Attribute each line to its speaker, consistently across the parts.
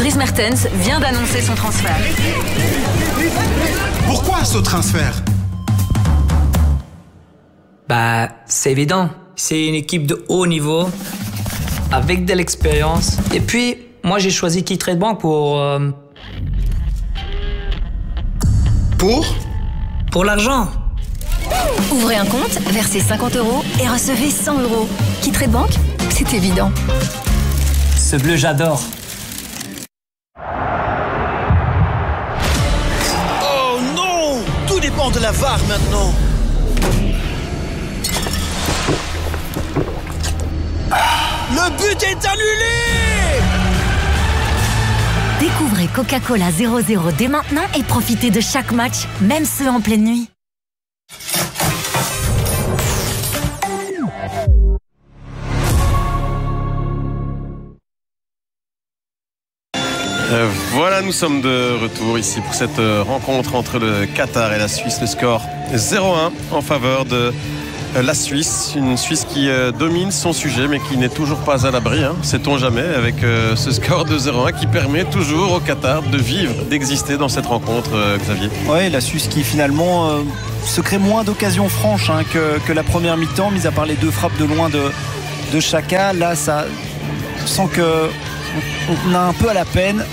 Speaker 1: Dries Mertens vient d'annoncer son transfert.
Speaker 2: Pourquoi ce transfert?
Speaker 3: C'est évident. C'est une équipe de haut niveau, avec de l'expérience. Et puis, moi, j'ai choisi Trade Bank pour l'argent.
Speaker 4: Ouvrez un compte, versez 50 € et recevez 100 €. Trade Bank, c'est évident.
Speaker 3: Ce bleu, j'adore.
Speaker 5: Oh non! Tout dépend de la VAR maintenant. Le but est annulé!
Speaker 4: Découvrez Coca-Cola 00 dès maintenant et profitez de chaque match, même ceux en pleine nuit.
Speaker 6: Voilà, nous sommes de retour ici pour cette rencontre entre le Qatar et la Suisse. Le score 0-1 en faveur de la Suisse. Une Suisse qui domine son sujet mais qui n'est toujours pas à l'abri, sait-on jamais, avec ce score de 0-1 qui permet toujours au Qatar de vivre, d'exister dans cette rencontre, Xavier.
Speaker 7: Oui, la Suisse qui finalement se crée moins d'occasions franches que la première mi-temps, mis à part les 2 frappes de loin de Xhaka. Là, ça sent qu'on a un peu à la peine,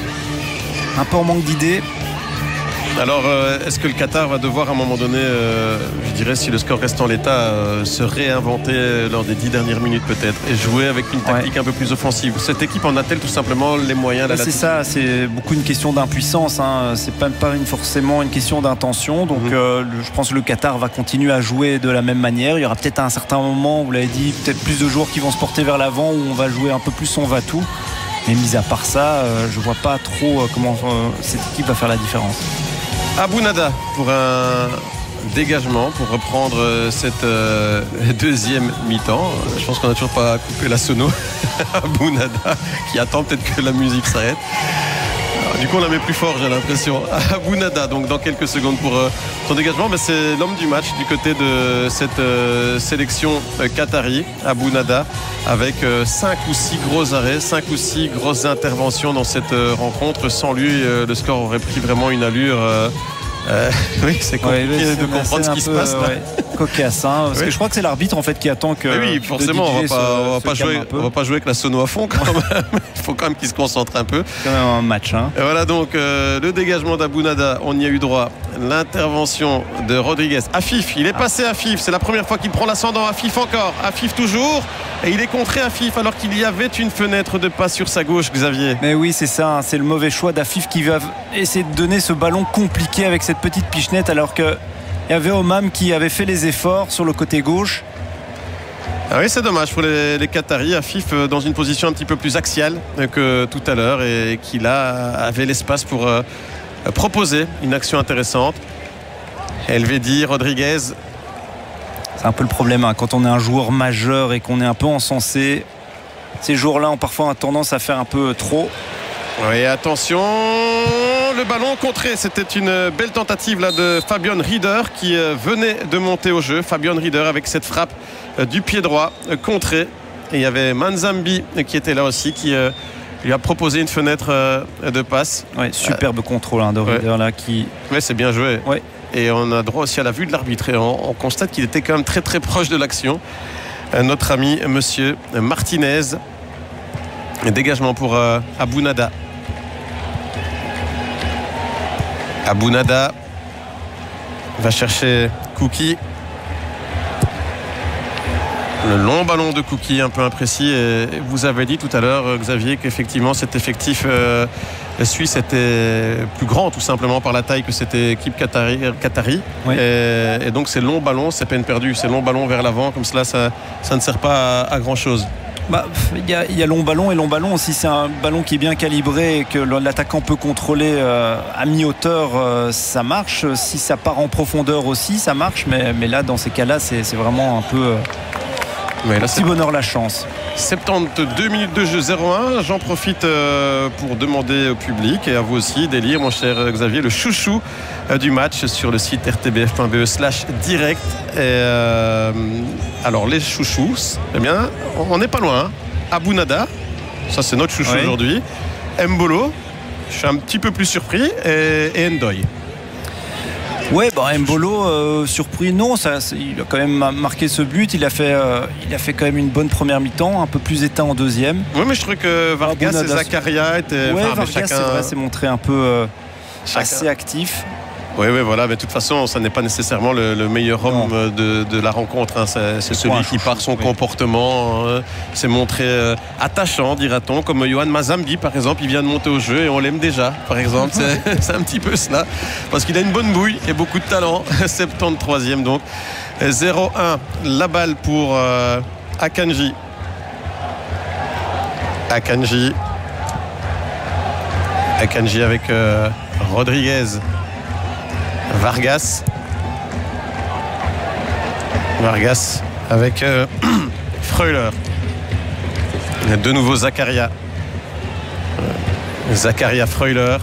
Speaker 7: un peu en manque d'idées.
Speaker 6: Alors, est-ce que le Qatar va devoir à un moment donné, je dirais, si le score reste en l'état, se réinventer lors des 10 dernières minutes peut-être et jouer avec une tactique un peu plus offensive? Cette équipe en a-t-elle tout simplement les moyens?
Speaker 7: C'est ça, c'est beaucoup une question d'impuissance, c'est pas forcément une question d'intention. Donc je pense que le Qatar va continuer à jouer de la même manière. Il y aura peut-être à un certain moment, vous l'avez dit, peut-être plus de joueurs qui vont se porter vers l'avant, où on va jouer un peu plus on va tout. Mais mis à part ça, je vois pas trop comment cette équipe va faire la différence.
Speaker 6: Abounada pour un dégagement pour reprendre cette deuxième mi-temps. Je pense qu'on n'a toujours pas coupé la sono. Abounada qui attend peut-être que la musique s'arrête. Alors, du coup on la met plus fort, j'ai l'impression. Abounada donc dans quelques secondes pour son dégagement. Mais c'est l'homme du match du côté de cette sélection qatari, Abounada, avec 5 ou 6 gros arrêts, 5 ou 6 grosses interventions dans cette rencontre. Sans lui, le score aurait pris vraiment une allure oui, c'est compliqué de comprendre ce qui se passe là.
Speaker 7: Cocasse, parce que je crois que c'est l'arbitre en fait qui attend que.
Speaker 6: Oui, forcément, on va pas jouer avec la sono à fond quand même. Il faut quand même qu'il se concentre un peu.
Speaker 7: C'est quand même un match.
Speaker 6: Et voilà donc le dégagement d'Abounada, on y a eu droit. L'intervention de Rodriguez. Afif, il est passé Afif. C'est la première fois qu'il prend l'ascendant. Afif encore. Afif toujours. Et il est contré Afif alors qu'il y avait une fenêtre de passe sur sa gauche, Xavier.
Speaker 7: Mais oui, c'est ça. C'est le mauvais choix d'Afif qui va essayer de donner ce ballon compliqué avec cette petite pichenette alors que il y avait Omam qui avait fait les efforts sur le côté gauche.
Speaker 6: Ah oui, c'est dommage pour les Qataris. Afif dans une position un petit peu plus axiale que tout à l'heure et qui là avait l'espace pour proposer une action intéressante. Elvedi, Rodriguez.
Speaker 7: C'est un peu le problème quand on est un joueur majeur et qu'on est un peu encensé. Ces joueurs-là ont parfois tendance à faire un peu trop.
Speaker 6: Oui, attention, le ballon contré. C'était une belle tentative là de Fabian Rieder qui venait de monter au jeu. Fabian Rieder avec cette frappe du pied droit contré. Et il y avait Manzambi qui était là aussi, qui lui a proposé une fenêtre de passe.
Speaker 7: Ouais, superbe contrôle de Rieder là qui.
Speaker 6: Ouais, c'est bien joué.
Speaker 7: Ouais.
Speaker 6: Et on a droit aussi à la vue de l'arbitre. Et on constate qu'il était quand même très très proche de l'action. Notre ami monsieur Martinez. Dégagement pour Abounada. Abounada va chercher Kouki. Le long ballon de Kouki un peu imprécis. Et vous avez dit tout à l'heure, Xavier, qu'effectivement cet effectif suisse était plus grand tout simplement par la taille que cette équipe qatari.
Speaker 7: Oui.
Speaker 6: Et donc ces longs ballons, c'est peine perdue. Ces longs ballons vers l'avant, comme cela, ça ne sert pas à grand chose.
Speaker 7: Il y a long ballon et long ballon. Si c'est un ballon qui est bien calibré et que l'attaquant peut contrôler à mi-hauteur, ça marche. Si ça part en profondeur aussi, ça marche. Mais là, dans ces cas-là, c'est vraiment un peu petit bonheur la chance.
Speaker 6: 72 minutes de jeu, 0-1. J'en profite pour demander au public et à vous aussi d'élire, mon cher Xavier, le chouchou du match sur le site rtbf.be/direct. Alors les chouchous, eh bien, on n'est pas loin. Abounada, ça c'est notre chouchou aujourd'hui. Mbolo, je suis un petit peu plus surpris, et Ndoye.
Speaker 7: Ouais, Mbolo, surpris, non, il a quand même marqué ce but. Il a fait quand même une bonne première mi-temps, un peu plus éteint en deuxième.
Speaker 6: Oui, mais je trouvais que Vargas et Zakaria étaient.
Speaker 7: Ouais, Vargas, c'est vrai, s'est montré un peu assez actif.
Speaker 6: Oui, voilà, mais de toute façon, ça n'est pas nécessairement le meilleur homme de la rencontre. Hein. C'est celui qui, par son comportement, s'est montré attachant, dira-t-on, comme Yohan Mazambi, par exemple. Il vient de monter au jeu et on l'aime déjà, par exemple. C'est un petit peu cela, parce qu'il a une bonne bouille et beaucoup de talent. 73e, donc. 0-1, la balle pour Akanji. Akanji avec Rodriguez. Vargas avec Freuler. De nouveau Zakaria. Freuler.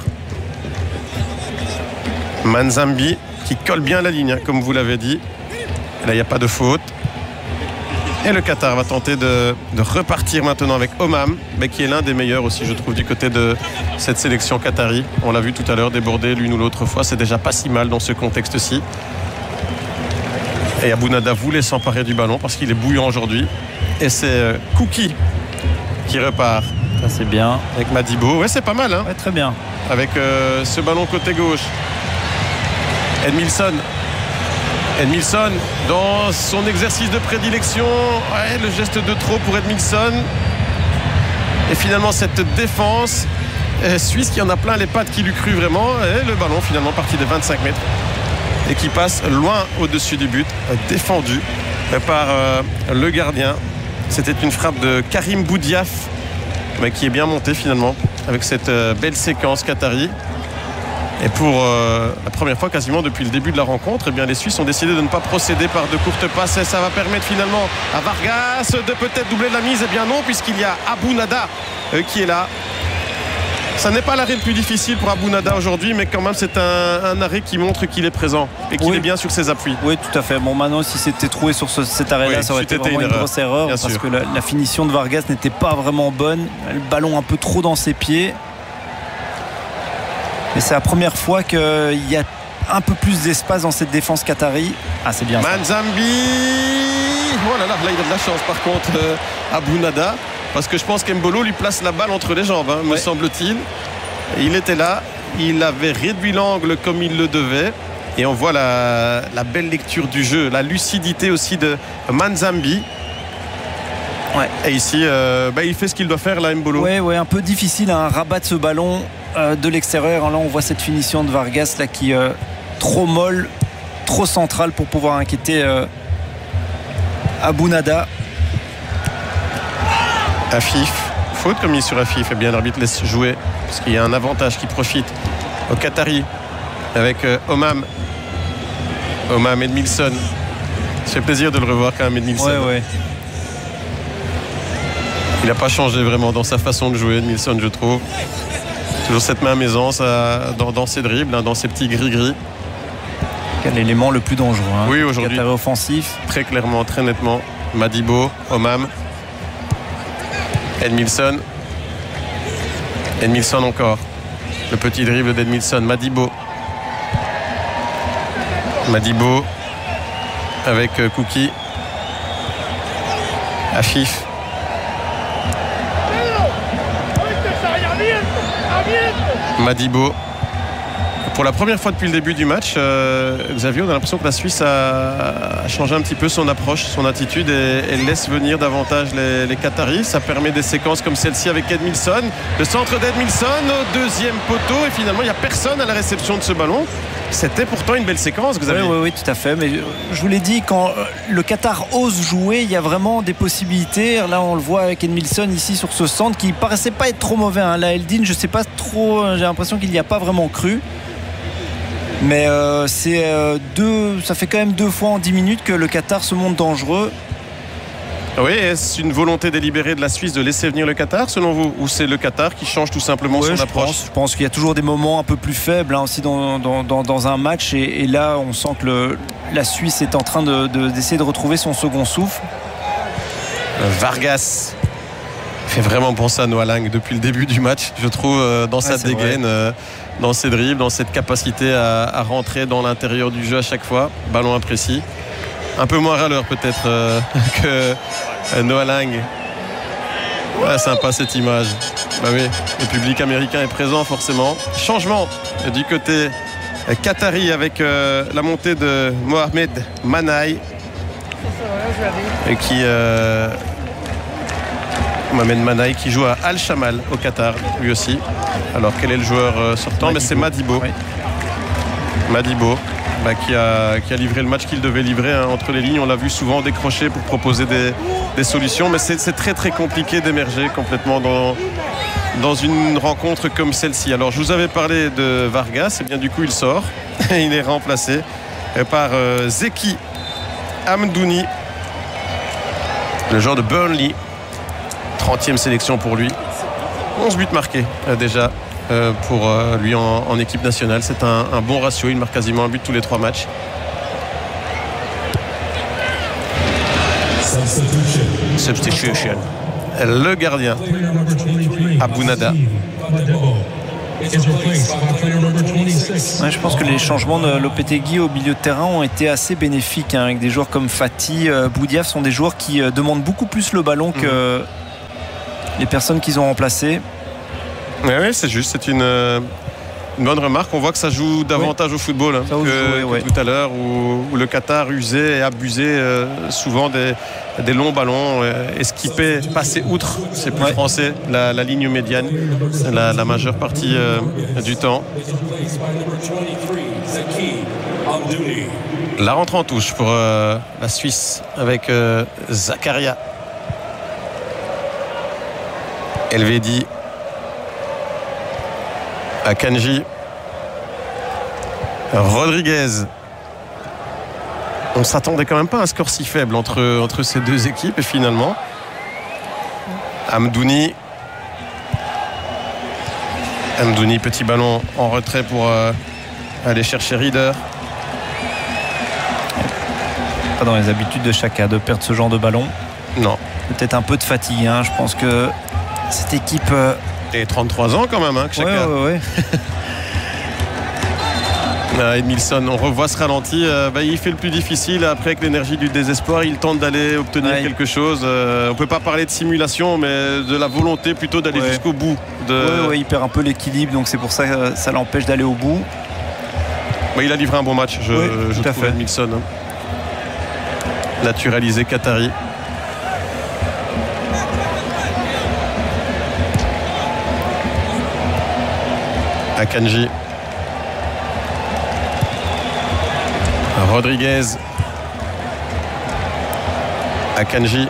Speaker 6: Manzambi qui colle bien la ligne, comme vous l'avez dit. Là, il n'y a pas de faute. Et le Qatar va tenter de repartir maintenant avec Omam, mais qui est l'un des meilleurs aussi, je trouve, du côté de cette sélection qatari. On l'a vu tout à l'heure déborder l'une ou l'autre fois. C'est déjà pas si mal dans ce contexte-ci. Et Abounada voulait s'emparer du ballon parce qu'il est bouillant aujourd'hui. Et c'est Kouki qui repart.
Speaker 7: Ça, c'est bien.
Speaker 6: Avec Madibo. Ouais, c'est pas mal. Hein,
Speaker 7: ouais, très bien.
Speaker 6: Avec ce ballon côté gauche. Edmilson dans son exercice de prédilection, le geste de trop pour Edmilson. Et finalement cette défense suisse qui en a plein les pattes, qui lui crut vraiment, et le ballon finalement parti des 25 mètres et qui passe loin au-dessus du but, défendu par le gardien. C'était une frappe de Karim Boudiaf, mais qui est bien monté finalement avec cette belle séquence qatari. Et pour la première fois quasiment depuis le début de la rencontre, eh bien, les Suisses ont décidé de ne pas procéder par de courtes passes, et ça va permettre finalement à Vargas de peut-être doubler la mise. Eh bien non, puisqu'il y a Abounada qui est là. Ça n'est pas l'arrêt le plus difficile pour Abounada aujourd'hui, mais quand même c'est un arrêt qui montre qu'il est présent et qu'il est bien sur ses appuis.
Speaker 7: Oui, tout à fait. Bon, maintenant si c'était trouvé sur cet arrêt-là, ça aurait été vraiment une grosse erreur, parce que la finition de Vargas n'était pas vraiment bonne. Le ballon un peu trop dans ses pieds. Et c'est la première fois qu'il y a un peu plus d'espace dans cette défense qatari. Ah, c'est bien.
Speaker 6: Manzambi. Oh là, il a de la chance par contre, Abounada, parce que je pense qu'Mbolo lui place la balle entre les jambes, me semble-t-il. Il était là, il avait réduit l'angle comme il le devait. Et on voit la belle lecture du jeu, la lucidité aussi de Manzambi. Ouais. Et ici, il fait ce qu'il doit faire là, Mbolo.
Speaker 7: Ouais, un peu difficile à rabattre ce ballon de l'extérieur. Là, on voit cette finition de Vargas là, qui est trop molle, trop centrale pour pouvoir inquiéter Abounada.
Speaker 6: Afif, faute commise sur Afif. Et bien l'arbitre laisse jouer parce qu'il y a un avantage qui profite au Qatari avec Omam Edmilson. Ça fait plaisir de le revoir quand même, Edmilson.
Speaker 7: Ouais.
Speaker 6: Il n'a pas changé vraiment dans sa façon de jouer, Edmilson, je trouve. Toujours cette même aisance dans ses dribbles, dans ses petits gris-gris.
Speaker 7: Quel élément le plus dangereux,
Speaker 6: oui, aujourd'hui.
Speaker 7: Qatari offensif.
Speaker 6: Très clairement, très nettement. Madibo, Omam, Edmilson encore. Le petit dribble d'Edmilson. Madibo avec Kouki. Afif. Madibo. Pour la première fois depuis le début du match, Xavier, on a l'impression que la Suisse a changé un petit peu son approche, son attitude, et laisse venir davantage les Qataris. Ça permet des séquences comme celle-ci avec Edmilson. Le centre d'Edmilson au deuxième poteau, et finalement il n'y a personne à la réception de ce ballon. C'était pourtant une belle séquence, Xavier.
Speaker 7: Oui, tout à fait. Mais je vous l'ai dit, quand le Qatar ose jouer, il y a vraiment des possibilités. Là, on le voit avec Edmilson ici sur ce centre qui paraissait pas être trop mauvais. Là, Eldin, je sais pas trop, j'ai l'impression qu'il n'y a pas vraiment cru. Mais ça fait quand même 2 fois en 10 minutes que le Qatar se montre dangereux.
Speaker 6: Oui, est-ce une volonté délibérée de la Suisse de laisser venir le Qatar, selon vous, ou c'est le Qatar qui change tout simplement son approche?
Speaker 7: Je pense qu'il y a toujours des moments un peu plus faibles aussi dans un match, et là on sent que la Suisse est en train d'essayer de retrouver son second souffle.
Speaker 6: Vargas fait vraiment penser à Noah Lang depuis le début du match, je trouve, dans sa dégaine, dans ses dribbles, dans cette capacité à rentrer dans l'intérieur du jeu à chaque fois. Ballon imprécis. Un peu moins râleur peut-être que Noah Lang. Ouais, sympa cette image. Bah oui, le public américain est présent forcément. Changement du côté qatari avec la montée de Mohamed Manaï qui Mohamed Manaï qui joue à Al-Shamal au Qatar lui aussi. Alors quel est le joueur sortant? Mais c'est Madibo. Oui. Madibo qui a livré le match qu'il devait livrer entre les lignes. On l'a vu souvent décrocher pour proposer des solutions, mais c'est très très compliqué d'émerger complètement dans une rencontre comme celle-ci. Alors je vous avais parlé de Vargas, et bien du coup il sort et il est remplacé par Zeki Amdouni, le joueur de Burnley. 30e sélection pour lui. 11 buts marqués déjà pour lui en équipe nationale. C'est un bon ratio. Il marque quasiment un but tous les 3 matchs. Substitution. Le gardien Abunada.
Speaker 7: Ouais, je pense que les changements de Lopetegui au milieu de terrain ont été assez bénéfiques, avec des joueurs comme Fati, Boudiaf sont des joueurs qui demandent beaucoup plus le ballon que les personnes qu'ils ont remplacées.
Speaker 6: Oui, c'est juste, c'est une bonne remarque. On voit que ça joue davantage au football que tout à l'heure où le Qatar usait et abusait souvent des longs ballons, esquiper, passer outre, c'est plus français, la ligne médiane la majeure partie du temps. La rentrée en touche pour la Suisse avec Zakaria. Elvedi, Akanji, Rodriguez. On s'attendait quand même pas à un score si faible entre ces deux équipes et finalement Amdouni, petit ballon en retrait pour aller chercher Rieder.
Speaker 7: Pas dans les habitudes de Xhaka de perdre ce genre de ballon.
Speaker 6: Non.
Speaker 7: Peut-être un peu de fatigue, je pense que cette équipe...
Speaker 6: Et 33 ans quand même, Xhaka.
Speaker 7: Ouais.
Speaker 6: Edmilson, on revoit ce ralenti. Il fait le plus difficile. Après, avec l'énergie du désespoir, il tente d'aller obtenir quelque chose. On ne peut pas parler de simulation, mais de la volonté plutôt d'aller jusqu'au bout.
Speaker 7: Il perd un peu l'équilibre, donc c'est pour ça que ça l'empêche d'aller au bout.
Speaker 6: Il a livré un bon match, je trouve, Edmilson. Naturalisé qatari. Akanji, Rodriguez, Akanji,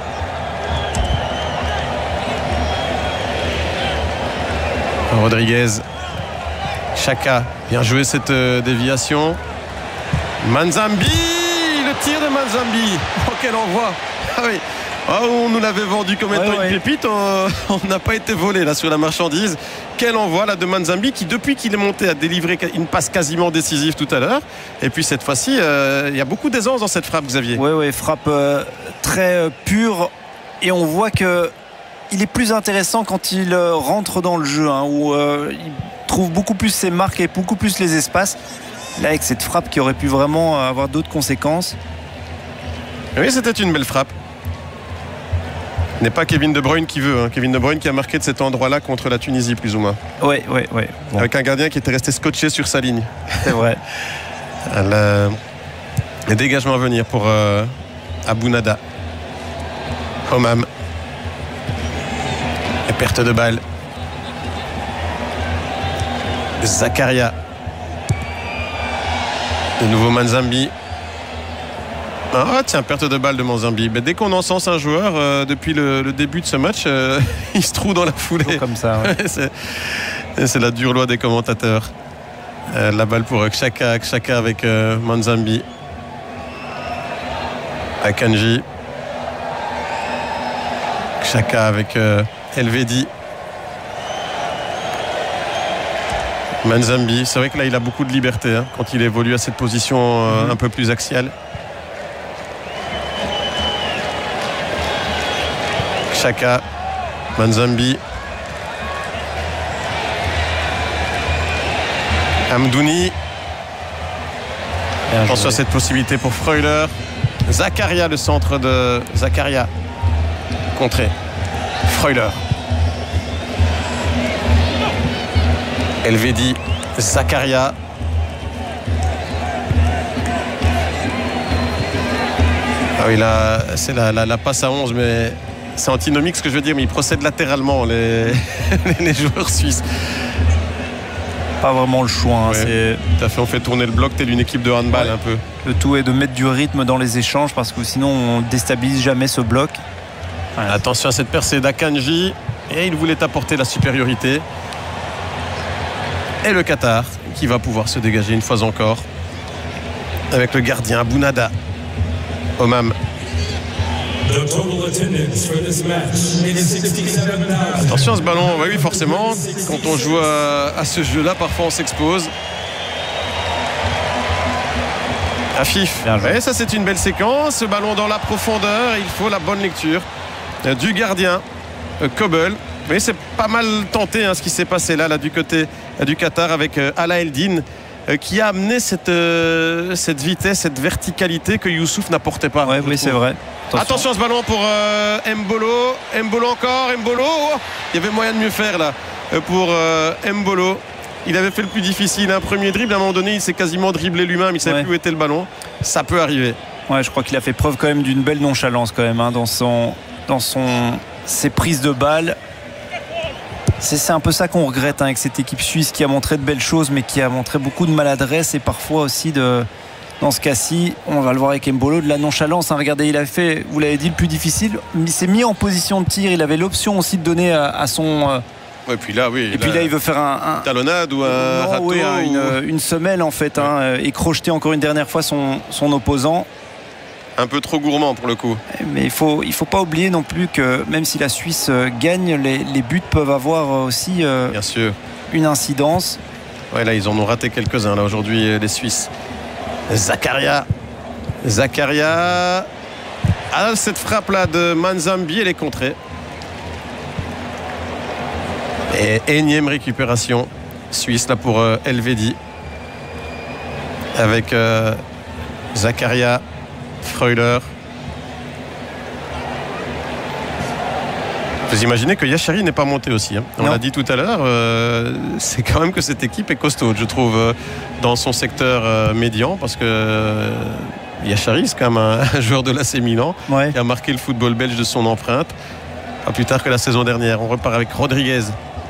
Speaker 6: Rodriguez, Xhaka, bien joué cette déviation. Manzambi, le tir de Manzambi, quel envoi. Ah oui. On nous l'avait vendu comme étant une pépite, on n'a pas été volé là sur la marchandise. Quel envoi là de Manzambi qui depuis qu'il est monté a délivré une passe quasiment décisive tout à l'heure. Et puis cette fois-ci il y a beaucoup d'aisance dans cette frappe, Xavier.
Speaker 7: Oui, frappe très pure et on voit que il est plus intéressant quand il rentre dans le jeu où il trouve beaucoup plus ses marques et beaucoup plus les espaces. Là avec cette frappe qui aurait pu vraiment avoir d'autres conséquences.
Speaker 6: Oui, c'était une belle frappe. N'est pas Kevin De Bruyne qui veut. Kevin De Bruyne qui a marqué de cet endroit-là contre la Tunisie, plus ou moins.
Speaker 7: Oui. Bon.
Speaker 6: Avec un gardien qui était resté scotché sur sa ligne.
Speaker 7: C'est vrai.
Speaker 6: Le dégagement à venir pour Abunada. Homam. Et perte de balle. Zakaria. De nouveau Manzambi. Perte de balle de Manzambi. Mais dès qu'on encense un joueur depuis le début de ce match, il se trouve dans la foulée.
Speaker 7: Comme ça. Ouais.
Speaker 6: c'est la dure loi des commentateurs. La balle pour Xhaka avec Manzambi. Akanji. Xhaka avec Elvedi. Manzambi. C'est vrai que là il a beaucoup de liberté quand il évolue à cette position un peu plus axiale. Xhaka, Manzambi. Amdouni. Attention à cette possibilité pour Freuler. Zakaria, le centre de Zakaria. Contré. Freuler. Elvedi. Zakaria. Ah oui, là, c'est la passe à 11, mais c'est antinomique ce que je veux dire, mais ils procèdent latéralement, les joueurs suisses.
Speaker 7: Pas vraiment le choix.
Speaker 6: Ouais, tout à fait, on fait tourner le bloc, telle une équipe de handball un peu.
Speaker 7: Le tout est de mettre du rythme dans les échanges parce que sinon on déstabilise jamais ce bloc.
Speaker 6: Ouais. Attention à cette percée d'Akanji. Et il voulait apporter la supériorité. Et le Qatar qui va pouvoir se dégager une fois encore. Avec le gardien Bounada. Omam. Attention à ce ballon, oui forcément, quand on joue à ce jeu-là, parfois on s'expose. Afif, ouais, ça c'est une belle séquence, ce ballon dans la profondeur, il faut la bonne lecture du gardien, Kobel. Mais c'est pas mal tenté ce qui s'est passé là du côté du Qatar avec Ala Eldin. Qui a amené cette vitesse, cette verticalité que Youssouf n'apportait pas.
Speaker 7: Oui, c'est vrai.
Speaker 6: Attention à ce ballon pour Mbolo. Mbolo encore, Mbolo. Oh, il y avait moyen de mieux faire là pour Mbolo. Il avait fait le plus difficile. Un premier dribble, à un moment donné, il s'est quasiment dribblé lui-même. Il ne savait plus où était le ballon. Ça peut arriver.
Speaker 7: Ouais, je crois qu'il a fait preuve quand même d'une belle nonchalance quand même dans ses prises de balles. C'est un peu ça qu'on regrette avec cette équipe suisse qui a montré de belles choses mais qui a montré beaucoup de maladresse et parfois aussi dans ce cas-ci, on va le voir avec Mbolo, de la nonchalance. Regardez, il a fait, vous l'avez dit, le plus difficile. Il s'est mis en position de tir. Il avait l'option aussi de donner à son...
Speaker 6: Ouais, puis là, oui.
Speaker 7: Et puis là, il veut faire un
Speaker 6: talonnade ou un râteau.
Speaker 7: Oui, une semelle en fait, et crocheter encore une dernière fois son opposant.
Speaker 6: Un peu trop gourmand pour le coup.
Speaker 7: Mais il faut pas oublier non plus que même si la Suisse gagne, les buts peuvent avoir aussi
Speaker 6: bien sûr
Speaker 7: une incidence.
Speaker 6: Ouais, là ils en ont raté quelques-uns là aujourd'hui les Suisses. Zakaria. Cette frappe là de Manzambi, elle est contrée. Et énième récupération suisse là pour Elvedi. Avec Zakaria. Freuler. Vous imaginez que Yachari n'est pas monté aussi. On l'a dit tout à l'heure, c'est quand même que cette équipe est costaud, je trouve, dans son secteur médian, parce que Yachari, c'est quand même un joueur de l'AC Milan qui a marqué le football belge de son empreinte. Pas plus tard que la saison dernière. On repart avec Rodriguez.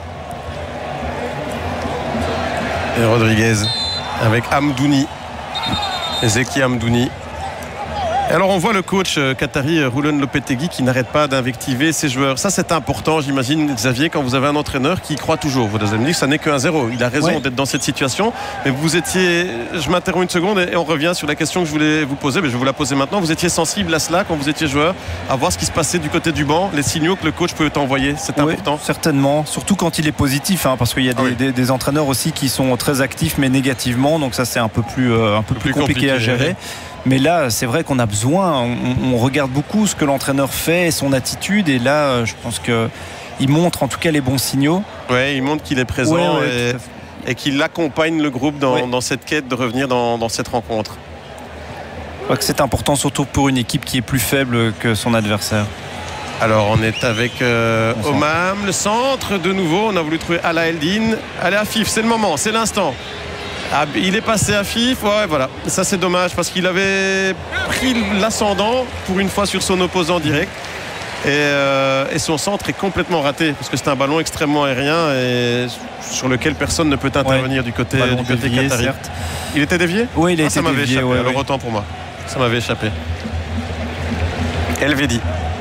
Speaker 6: Et Rodriguez avec Amdouni. Zeki Amdouni. Alors on voit le coach qatari Roulon Lopetegui qui n'arrête pas d'invectiver ses joueurs. Ça c'est important, j'imagine, Xavier, quand vous avez un entraîneur qui croit toujours. Vous allez me dire que ça n'est qu'un 0. Il a raison d'être dans cette situation. Mais vous étiez, je m'interromps une seconde et on revient sur la question que je voulais vous poser. Mais je vais vous la poser maintenant. Vous étiez sensible à cela quand vous étiez joueur, à voir ce qui se passait du côté du banc, les signaux que le coach peut envoyer. C'est important.
Speaker 7: Certainement, surtout quand il est positif, parce qu'il y a des entraîneurs aussi qui sont très actifs mais négativement. Donc ça c'est un peu plus compliqué à gérer. Mais là, c'est vrai qu'on a besoin, on regarde beaucoup ce que l'entraîneur fait et son attitude. Et là, je pense qu'il montre en tout cas les bons signaux.
Speaker 6: Oui, il montre qu'il est présent et qu'il accompagne le groupe dans cette quête de revenir dans cette rencontre.
Speaker 7: Je crois que c'est important, surtout pour une équipe qui est plus faible que son adversaire.
Speaker 6: Alors, on est avec Omam, le centre de nouveau. On a voulu trouver Ala Eldin. Allez, Afif, c'est le moment, c'est l'instant. Ah, il est passé à Fif, voilà. Ça c'est dommage parce qu'il avait pris l'ascendant pour une fois sur son opposant direct. Et son centre est complètement raté parce que c'est un ballon extrêmement aérien et sur lequel personne ne peut intervenir du côté qatari. Il était dévié ?
Speaker 7: Oui, il a été
Speaker 6: dévié. Ça m'avait échappé, alors autant pour moi. Ça m'avait échappé. Elvedi.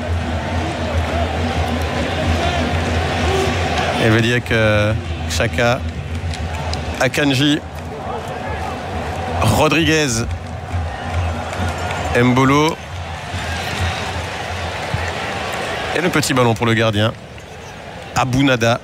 Speaker 6: Elvedi avec Chaka. Akanji. Rodriguez. Mbolo. Et le petit ballon pour le gardien. Abounada.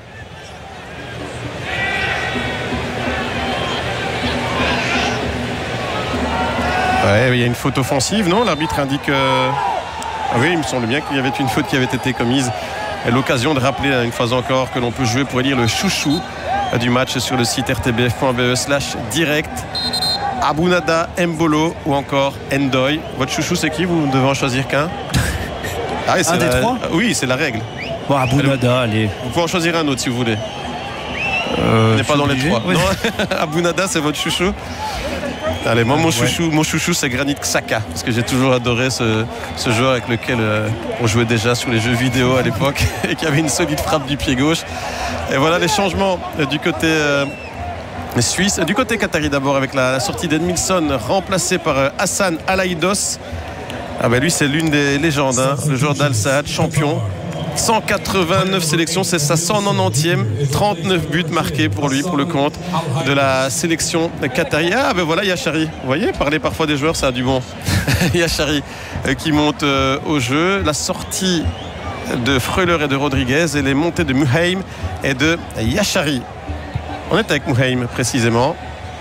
Speaker 6: Ouais, il y a une faute offensive, non ? L'arbitre indique... Ah oui, il me semble bien qu'il y avait une faute qui avait été commise Et l'occasion de rappeler une fois encore que l'on peut jouer pour élire le chouchou du match sur le site rtbf.be/direct. Abunada, Mbolo ou encore Ndoye. Votre chouchou, c'est qui? Vous devez en choisir qu'un. Ah oui,
Speaker 7: un des trois?
Speaker 6: Oui, c'est la règle.
Speaker 7: Bon, Abunada, allez.
Speaker 6: Vous pouvez en choisir un autre si vous voulez. N'est pas dans les trois. Oui. Non, Abunada, c'est votre chouchou. Allez, moi mon chouchou c'est Granit Xhaka, parce que j'ai toujours adoré ce joueur avec lequel on jouait déjà sur les jeux vidéo à l'époque et qui avait une solide frappe du pied gauche. Et voilà les changements du côté suisse, du côté qatari d'abord, avec la sortie d'Edmilson remplacé par Hassan Al-Aïdos. Ah ben lui c'est l'une des légendes, hein, le joueur d'Al Saad, champion. 189 sélections, c'est sa 190e, 39 buts marqués pour lui, pour le compte de la sélection qatari. Ah ben voilà Yachari, vous voyez, parler parfois des joueurs, ça a du bon. Yachari qui monte au jeu, la sortie de Freuler et de Rodriguez et les montées de Muheim et de Yachari. On est avec Muheim précisément.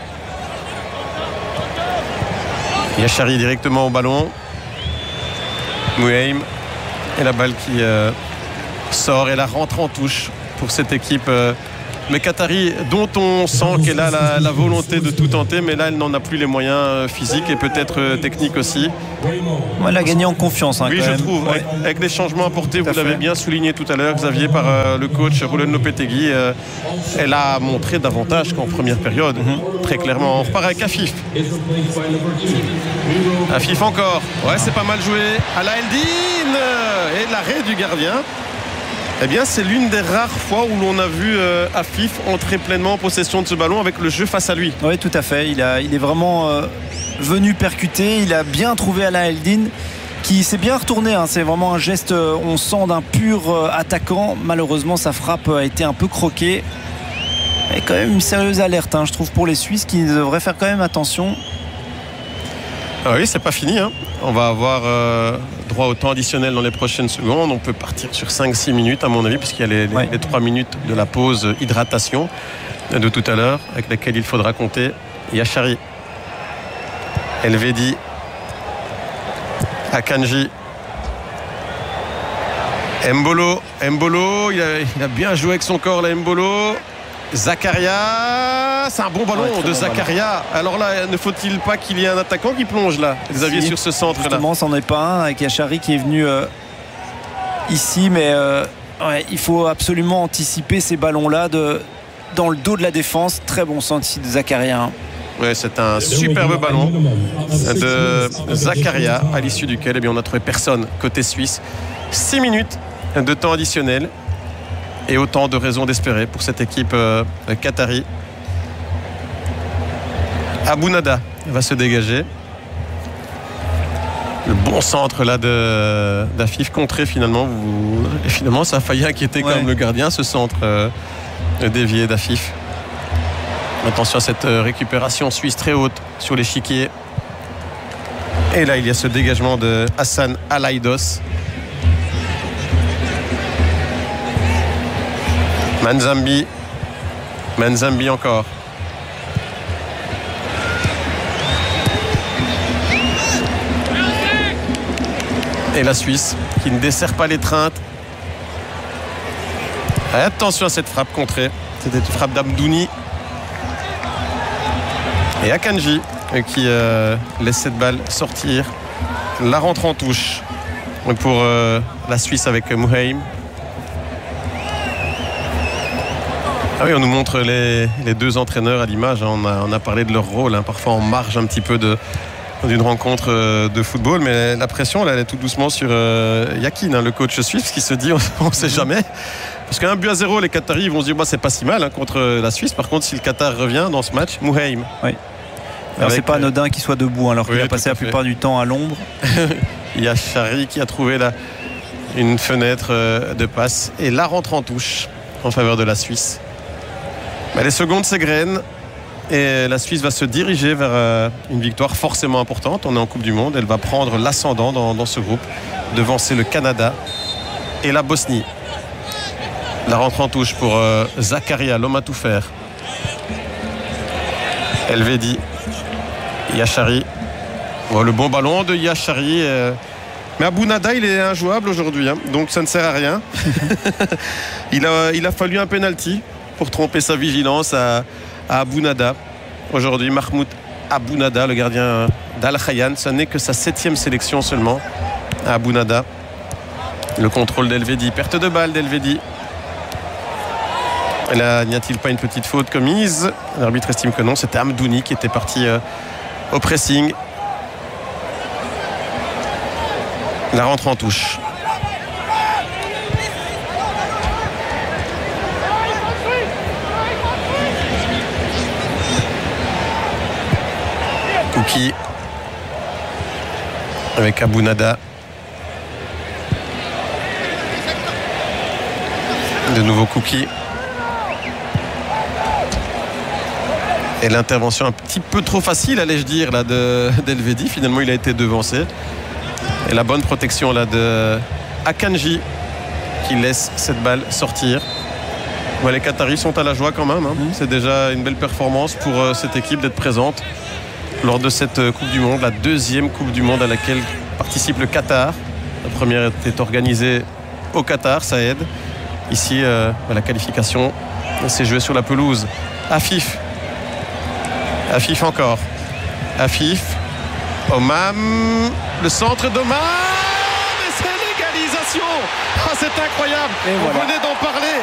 Speaker 6: Yachari directement au ballon. Muheim et la balle qui sort et la rentre en touche pour cette équipe mais qatari, dont on sent qu'elle a la volonté de tout tenter, mais là elle n'en a plus les moyens physiques et peut-être techniques aussi.
Speaker 7: Elle a gagné en confiance, hein,
Speaker 6: oui,
Speaker 7: quand
Speaker 6: je
Speaker 7: même.
Speaker 6: trouve, ouais. Avec les changements apportés, vous l'avez bien souligné tout à l'heure, Xavier, par le coach Roland Lopetegui, elle a montré davantage qu'en première période, très clairement. On repart avec Afif. Afif encore, ouais, c'est pas mal joué. Ala Eldin et l'arrêt du gardien. Eh bien, c'est l'une des rares fois où l'on a vu Afif entrer pleinement en possession de ce ballon avec le jeu face à lui.
Speaker 7: Oui, tout à fait. Il est vraiment venu percuter. Il a bien trouvé Ala Eldin qui s'est bien retourné. Hein. C'est vraiment un geste, on sent, d'un pur attaquant. Malheureusement, sa frappe a été un peu croquée. Et quand même une sérieuse alerte, hein, je trouve, pour les Suisses qui devraient faire quand même attention.
Speaker 6: Ah oui, c'est pas fini, hein. On va avoir droit au temps additionnel dans les prochaines secondes. On peut partir sur 5-6 minutes à mon avis, puisqu'il y a les 3 minutes de la pause hydratation de tout à l'heure, avec laquelle il faudra compter. Yachari, Elvedi, Akanji, Mbolo, il a bien joué avec son corps là, Mbolo. Zakaria, c'est un bon ballon de Zakaria. Alors là, ne faut-il pas qu'il y ait un attaquant qui plonge là, Xavier, sur ce centre là?
Speaker 7: Justement, c'en est pas un, avec Yachari qui est venu ici, mais il faut absolument anticiper ces ballons là dans le dos de la défense. Très bon centre ici de Zakaria.
Speaker 6: Ouais, c'est un superbe ballon de Zakaria, à l'issue duquel on n'a trouvé personne côté suisse. 6 minutes de temps additionnel. Et autant de raisons d'espérer pour cette équipe qatari. Abunada va se dégager. Le bon centre là d'Afif contré finalement. Finalement, ça a failli inquiéter quand même le gardien, ce centre dévié d'Afif. Attention à cette récupération suisse très haute sur l'échiquier. Et là, il y a ce dégagement de Hassan Al-Aïdos. Manzambi encore. Et la Suisse qui ne dessert pas l'étreinte. Attention à cette frappe contrée. C'était une frappe d'Amdouni. Et Akanji qui laisse cette balle sortir. La rentre en touche pour la Suisse avec Muheim. Ah oui, on nous montre les deux entraîneurs à l'image. On a parlé de leur rôle, hein, parfois en marge un petit peu d'une rencontre de football, mais la pression là, elle est tout doucement sur Yakin, hein, le coach suisse, qui se dit on ne sait jamais. Parce qu'un but à 0, les Qataris vont se dire c'est pas si mal, hein, contre la Suisse. Par contre, si le Qatar revient dans ce match, Muheim.
Speaker 7: Oui. Alors c'est pas anodin qu'il soit debout, hein, alors qu'il a passé la plupart du temps à l'ombre.
Speaker 6: Il y a Chari qui a trouvé là une fenêtre de passe et la rentre en touche en faveur de la Suisse. Les secondes s'égrènent et la Suisse va se diriger vers une victoire forcément importante. On est en Coupe du Monde, elle va prendre l'ascendant dans ce groupe, devancer le Canada et la Bosnie. La rentre en touche pour Zakaria, l'homme à tout faire. Elvedi, Yachari. Le bon ballon de Yachari Mais Abou Nada, il est injouable aujourd'hui, hein, donc ça ne sert à rien. il a fallu un penalty pour tromper sa vigilance à Abou Nada. Aujourd'hui, Mahmoud Abou Nada, le gardien d'Al Khayyan, ce n'est que sa 7e sélection seulement à Abou Nada. Le contrôle d'Elvedi, perte de balle d'Elvedi. Et là, n'y a-t-il pas une petite faute commise? L'arbitre estime que non, c'était Amdouni qui était parti au pressing. La rentre en touche. Kouki avec Abou Nada. De nouveau Kouki. Et l'intervention un petit peu trop facile, allais-je dire, là, d'Elvedi. Finalement, il a été devancé. Et la bonne protection là de Akanji qui laisse cette balle sortir. Bon, les Qataris sont à la joie quand même, hein. C'est déjà une belle performance pour cette équipe d'être présente lors de cette Coupe du Monde, la 2e Coupe du Monde à laquelle participe le Qatar. La première était organisée au Qatar, ça aide. Ici, la qualification s'est jouée sur la pelouse. Afif encore. Afif. Omam, le centre d'Omam, et c'est l'égalisation. Ah, c'est incroyable.
Speaker 7: Et
Speaker 6: on
Speaker 7: voilà.
Speaker 6: venait d'en parler.